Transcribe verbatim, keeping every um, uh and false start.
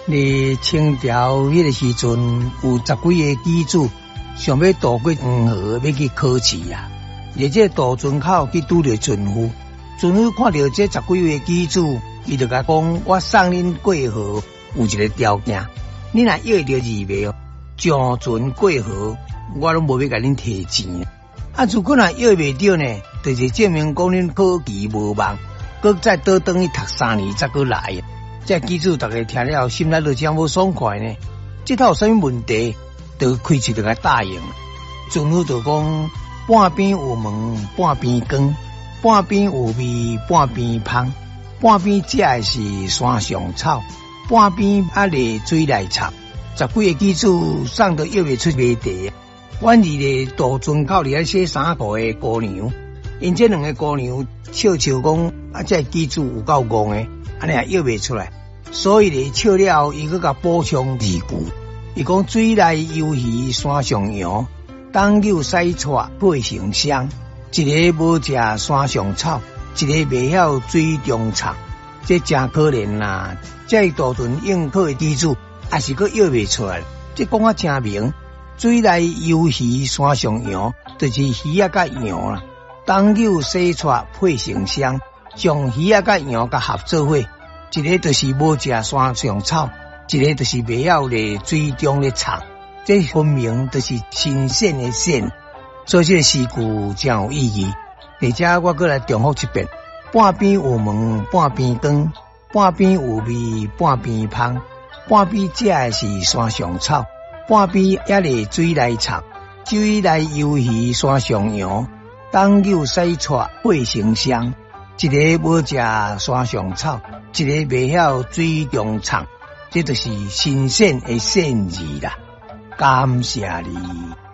你清朝迄个时阵有十几个机主想要渡过黄河要去考试啊，而这渡船口去拄着船夫，船夫看到这十几位机主，伊就甲讲：我送恁过河有一个条件，你若约着二妹哦，上船过河，我拢无要甲恁提钱。啊，如果若约袂着呢，就是证明讲恁考期无望，搁再倒转去读三年才搁来。这机主大家听了心内就真无爽快呢。这套有啥物问题，就开始就甲答应。船夫就讲：半边有门，半边光，半边有味，半边芳，半边食的是山上草，半边啊丽水内插。十几个机主送都约袂出谜题。阮二个渡船口里啊洗衫裤的姑娘，因这两个姑娘笑笑讲：啊，这机主有够戆的，安尼也约袂出来。所以咧笑了后，伊搁甲补充二句，伊讲：水内游鱼山上羊，冬柳洗菜配成香。一个无食山上草，一个袂晓水中插，这真可怜啦！这渡船应考的机主，也是搁约袂出来。这讲啊真明，水内游鱼山上羊，就是鱼仔甲羊啦。冬柳洗菜配成香，将鱼仔甲羊甲合做伙。一个就是无食山上草，一个就是袂晓咧水中咧插，这分明就是新鲜的鲜。所以这个诗句真有意义。而且我搁来重复一遍：半边有门，半边光，半边有味，半边芳，半边食的是山上草，半边也咧水内插。水内游鱼山上羊，冬柳洗菜配成香。一个无食山上草，一个袂晓水中插，这就是新鲜的鲜字啦。感谢你。